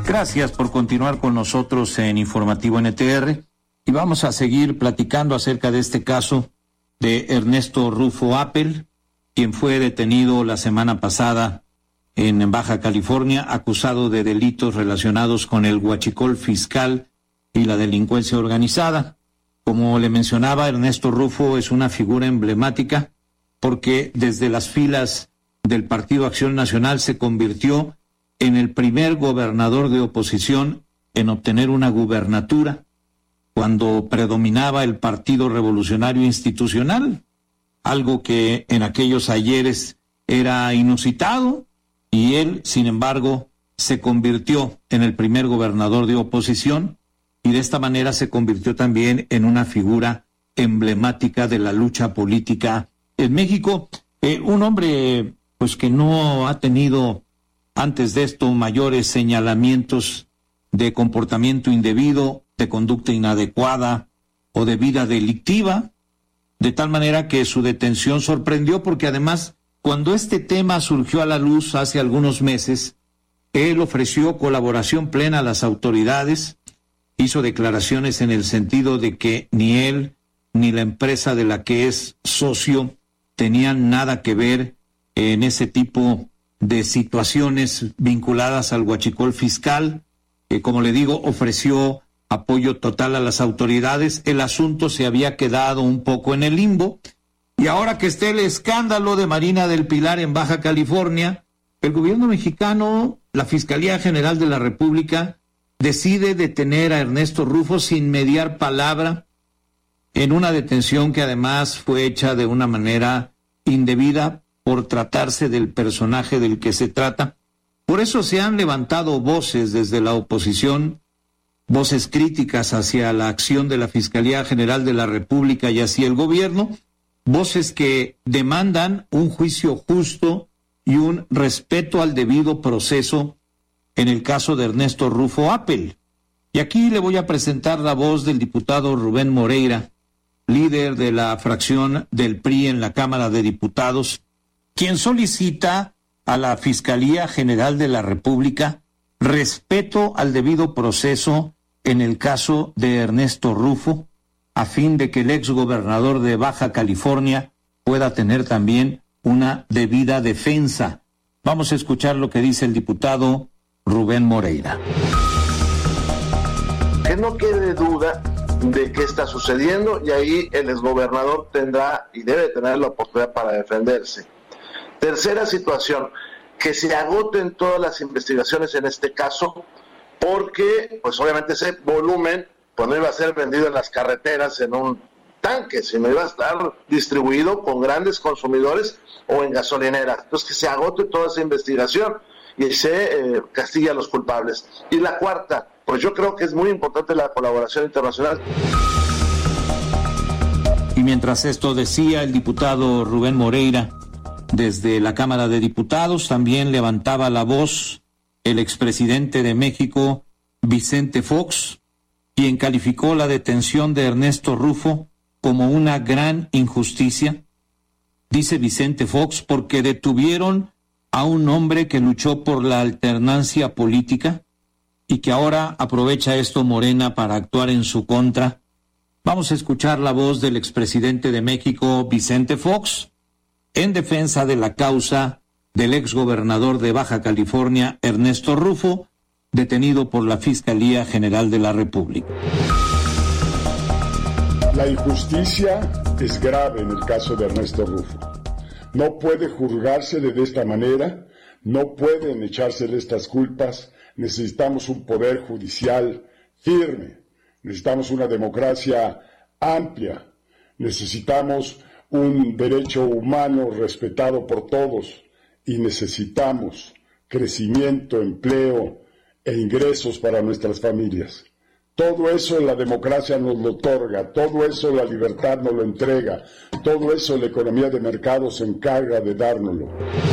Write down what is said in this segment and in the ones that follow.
Gracias por continuar con nosotros en Informativo NTR y vamos a seguir platicando acerca de este caso de Ernesto Rufo Appel, quien fue detenido la semana pasada en Baja California, acusado de delitos relacionados con el huachicol fiscal y la delincuencia organizada. Como le mencionaba, Ernesto Rufo es una figura emblemática porque desde las filas del Partido Acción Nacional se convirtió en el primer gobernador de oposición en obtener una gubernatura cuando predominaba el Partido Revolucionario Institucional, algo que en aquellos ayeres era inusitado, y él, sin embargo, se convirtió en el primer gobernador de oposición y de esta manera se convirtió también en una figura emblemática de la lucha política en México. Un hombre pues que no ha tenido antes de esto mayores señalamientos de comportamiento indebido, de conducta inadecuada o de vida delictiva, de tal manera que su detención sorprendió porque además, cuando este tema surgió a la luz hace algunos meses, él ofreció colaboración plena a las autoridades, hizo declaraciones en el sentido de que ni él ni la empresa de la que es socio tenían nada que ver en ese tipo de situaciones vinculadas al huachicol fiscal, que como le digo, ofreció apoyo total a las autoridades. El asunto se había quedado un poco en el limbo, y ahora que está el escándalo de Marina del Pilar en Baja California, el gobierno mexicano, la Fiscalía General de la República, decide detener a Ernesto Rufo sin mediar palabra, en una detención que además fue hecha de una manera indebida por tratarse del personaje del que se trata. Por eso se han levantado voces desde la oposición, voces críticas hacia la acción de la Fiscalía General de la República y hacia el gobierno, voces que demandan un juicio justo y un respeto al debido proceso en el caso de Ernesto Rufo Appel. Y aquí le voy a presentar la voz del diputado Rubén Moreira, líder de la fracción del PRI en la Cámara de Diputados, quien solicita a la Fiscalía General de la República respeto al debido proceso en el caso de Ernesto Rufo, a fin de que el exgobernador de Baja California pueda tener también una debida defensa. Vamos a escuchar lo que dice el diputado Rubén Moreira. Que no quede duda de qué está sucediendo, y ahí el exgobernador tendrá y debe tener la oportunidad para defenderse. Tercera situación, que se agoten todas las investigaciones en este caso, porque pues obviamente ese volumen pues no iba a ser vendido en las carreteras en un tanque, sino iba a estar distribuido con grandes consumidores o en gasolineras. Entonces que se agote toda esa investigación y se castigue a los culpables. Y la cuarta, pues yo creo que es muy importante la colaboración internacional. Y mientras esto decía el diputado Rubén Moreira, desde la Cámara de Diputados también levantaba la voz el expresidente de México, Vicente Fox, quien calificó la detención de Ernesto Rufo como una gran injusticia. Dice Vicente Fox, porque detuvieron a un hombre que luchó por la alternancia política y que ahora aprovecha esto Morena para actuar en su contra. Vamos a escuchar la voz del expresidente de México, Vicente Fox, en defensa de la causa del exgobernador de Baja California, Ernesto Rufo, detenido por la Fiscalía General de la República. La injusticia es grave en el caso de Ernesto Rufo. No puede juzgarse de esta manera, no pueden echársele estas culpas. Necesitamos un poder judicial firme, necesitamos una democracia amplia, necesitamos un derecho humano respetado por todos y necesitamos crecimiento, empleo e ingresos para nuestras familias. Todo eso la democracia nos lo otorga, todo eso la libertad nos lo entrega, todo eso la economía de mercado se encarga de dárnoslo.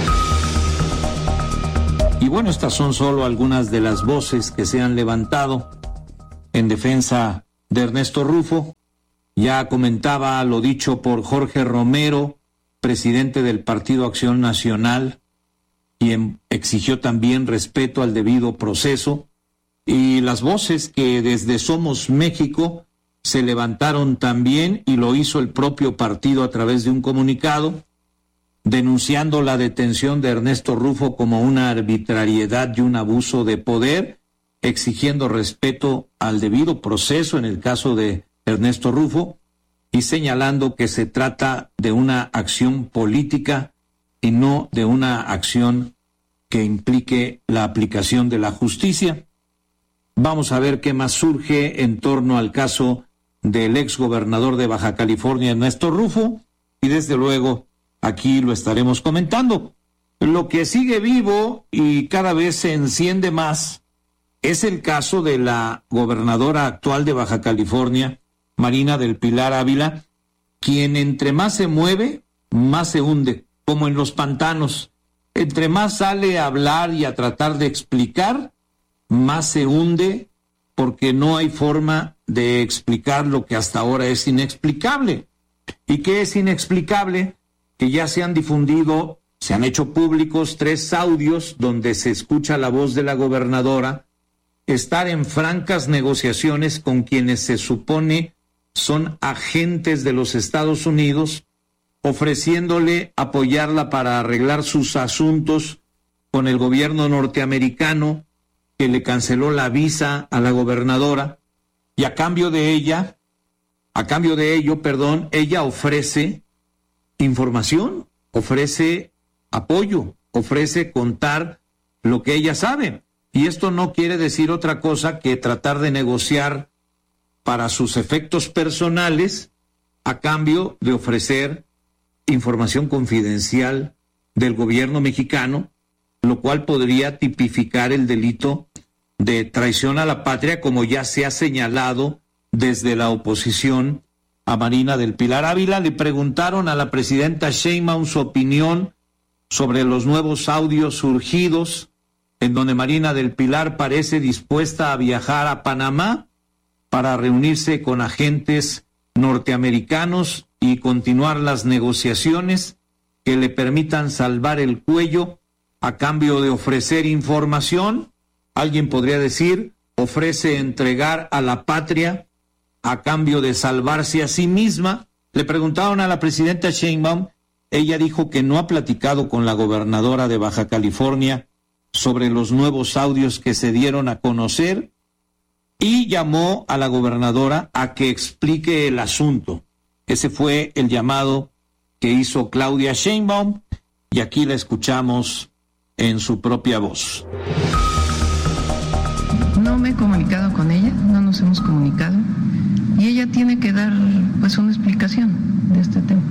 Y bueno, estas son solo algunas de las voces que se han levantado en defensa de Ernesto Rufo. Ya comentaba lo dicho por Jorge Romero, presidente del Partido Acción Nacional, quien exigió también respeto al debido proceso. y las voces que desde Somos México se levantaron también, y lo hizo el propio partido a través de un comunicado, denunciando la detención de Ernesto Rufo como una arbitrariedad y un abuso de poder, exigiendo respeto al debido proceso en el caso de Ernesto Rufo y señalando que se trata de una acción política y no de una acción que implique la aplicación de la justicia. Vamos a ver qué más surge en torno al caso del exgobernador de Baja California, Ernesto Rufo, y desde luego aquí lo estaremos comentando. Lo que sigue vivo y cada vez se enciende más es el caso de la gobernadora actual de Baja California, Marina del Pilar Ávila, quien entre más se mueve, más se hunde, como en los pantanos. Entre más sale a hablar y a tratar de explicar, más se hunde, porque no hay forma de explicar lo que hasta ahora es inexplicable. ¿Y qué es inexplicable? Que ya se han difundido, se han hecho públicos 3 audios donde se escucha la voz de la gobernadora estar en francas negociaciones con quienes se supone son agentes de los Estados Unidos, ofreciéndole apoyarla para arreglar sus asuntos con el gobierno norteamericano, que le canceló la visa a la gobernadora, y a cambio de ello, ella ofrece información, ofrece apoyo, ofrece contar lo que ella sabe. Y esto no quiere decir otra cosa que tratar de negociar para sus efectos personales a cambio de ofrecer información confidencial del gobierno mexicano, lo cual podría tipificar el delito de traición a la patria, como ya se ha señalado desde la oposición a Marina del Pilar Ávila. Le preguntaron a la presidenta Sheinbaum su opinión sobre los nuevos audios surgidos, en donde Marina del Pilar parece dispuesta a viajar a Panamá para reunirse con agentes norteamericanos y continuar las negociaciones que le permitan salvar el cuello a cambio de ofrecer información. Alguien podría decir, ofrece entregar a la patria a cambio de salvarse a sí misma. Le preguntaron a la presidenta Sheinbaum, ella dijo que no ha platicado con la gobernadora de Baja California sobre los nuevos audios que se dieron a conocer, y llamó a la gobernadora a que explique el asunto. Ese fue el llamado que hizo Claudia Sheinbaum, y aquí la escuchamos en su propia voz. No me he comunicado con ella, no nos hemos comunicado, y ella tiene que dar pues una explicación de este tema.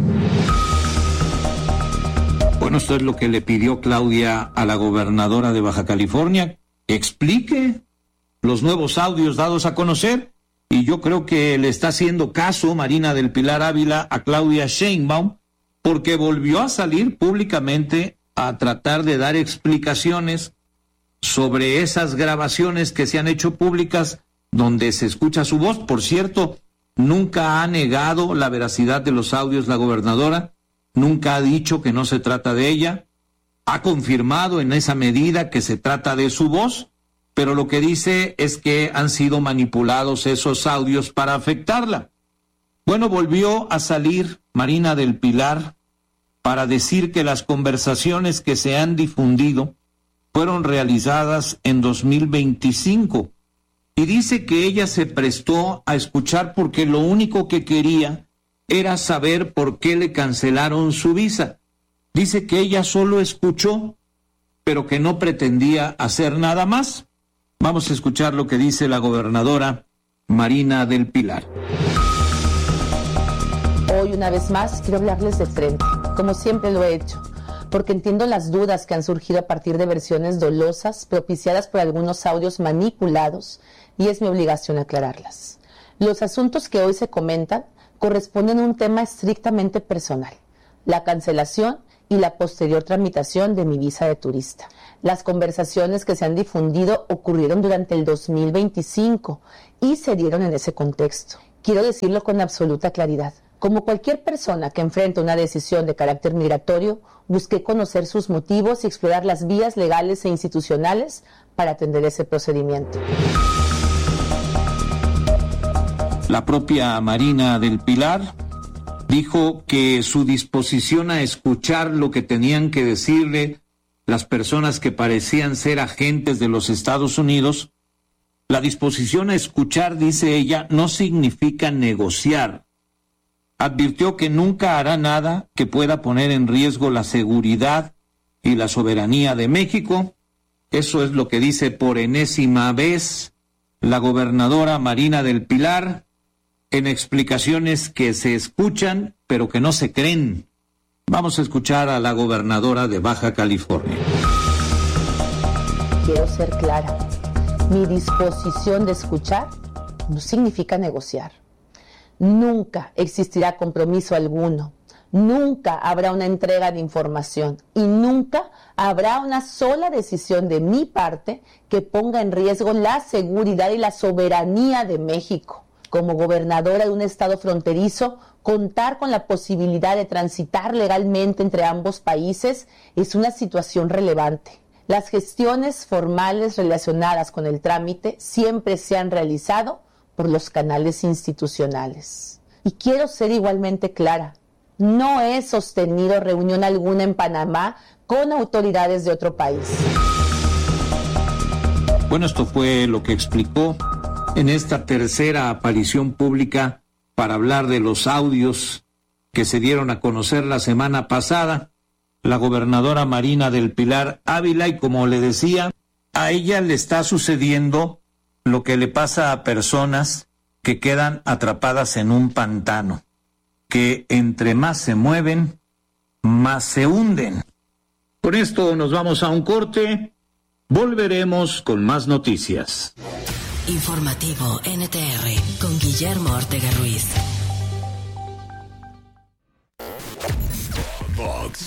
Bueno, esto es lo que le pidió Claudia a la gobernadora de Baja California, que explique los nuevos audios dados a conocer, y yo creo que le está haciendo caso Marina del Pilar Ávila a Claudia Sheinbaum, porque volvió a salir públicamente a tratar de dar explicaciones sobre esas grabaciones que se han hecho públicas donde se escucha su voz. Por cierto, nunca ha negado la veracidad de los audios la gobernadora, nunca ha dicho que no se trata de ella, ha confirmado en esa medida que se trata de su voz, pero lo que dice es que han sido manipulados esos audios para afectarla. Bueno, volvió a salir Marina del Pilar para decir que las conversaciones que se han difundido fueron realizadas en 2025, y dice que ella se prestó a escuchar porque lo único que quería era saber por qué le cancelaron su visa. Dice que ella solo escuchó, pero que no pretendía hacer nada más. Vamos a escuchar lo que dice la gobernadora Marina del Pilar. Hoy, una vez más, quiero hablarles de frente, como siempre lo he hecho, porque entiendo las dudas que han surgido a partir de versiones dolosas, propiciadas por algunos audios manipulados, y es mi obligación aclararlas. Los asuntos que hoy se comentan corresponden a un tema estrictamente personal, la cancelación y la posterior tramitación de mi visa de turista. Las conversaciones que se han difundido ocurrieron durante el 2025 y se dieron en ese contexto. Quiero decirlo con absoluta claridad. Como cualquier persona que enfrenta una decisión de carácter migratorio, busqué conocer sus motivos y explorar las vías legales e institucionales para atender ese procedimiento. La propia Marina del Pilar dijo que su disposición a escuchar lo que tenían que decirle las personas que parecían ser agentes de los Estados Unidos, la disposición a escuchar, dice ella, no significa negociar. Advirtió que nunca hará nada que pueda poner en riesgo la seguridad y la soberanía de México. Eso es lo que dice por enésima vez la gobernadora Marina del Pilar en explicaciones que se escuchan pero que no se creen. Vamos a escuchar a la gobernadora de Baja California. Quiero ser clara. Mi disposición de escuchar no significa negociar. Nunca existirá compromiso alguno. Nunca habrá una entrega de información y nunca habrá una sola decisión de mi parte que ponga en riesgo la seguridad y la soberanía de México. Como gobernadora de un estado fronterizo, contar con la posibilidad de transitar legalmente entre ambos países es una situación relevante. Las gestiones formales relacionadas con el trámite siempre se han realizado por los canales institucionales. Y quiero ser igualmente clara, no he sostenido reunión alguna en Panamá con autoridades de otro país. Bueno, esto fue lo que explicó en esta tercera aparición pública para hablar de los audios que se dieron a conocer la semana pasada, la gobernadora Marina del Pilar Ávila, y como le decía, a ella le está sucediendo lo que le pasa a personas que quedan atrapadas en un pantano, que entre más se mueven, más se hunden. Con esto nos vamos a un corte, volveremos con más noticias. Informativo NTR con Guillermo Ortega Ruiz. Vox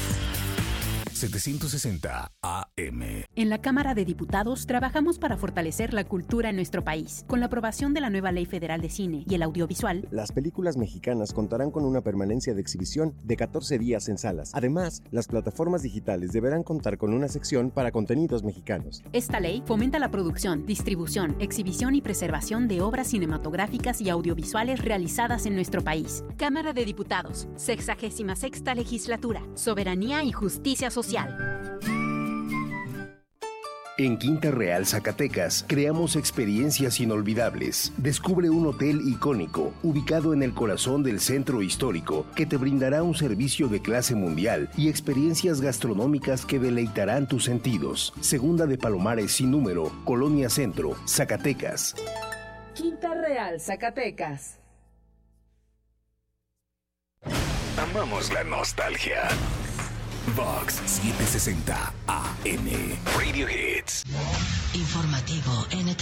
760 AM. En la Cámara de Diputados trabajamos para fortalecer la cultura en nuestro país. Con la aprobación de la nueva Ley Federal de Cine y el Audiovisual, las películas mexicanas contarán con una permanencia de exhibición de 14 días en salas. Además, las plataformas digitales deberán contar con una sección para contenidos mexicanos. Esta ley fomenta la producción, distribución, exhibición y preservación de obras cinematográficas y audiovisuales realizadas en nuestro país. Cámara de Diputados, 66ª Legislatura, Soberanía y Justicia Social. En Quinta Real, Zacatecas, creamos experiencias inolvidables. Descubre un hotel icónico, ubicado en el corazón del centro histórico, que te brindará un servicio de clase mundial y experiencias gastronómicas que deleitarán tus sentidos. Segunda de Palomares sin número, Colonia Centro, Zacatecas. Quinta Real, Zacatecas. Amamos la nostalgia. Vox 760 AM. Radio Hits. Informativo NTR.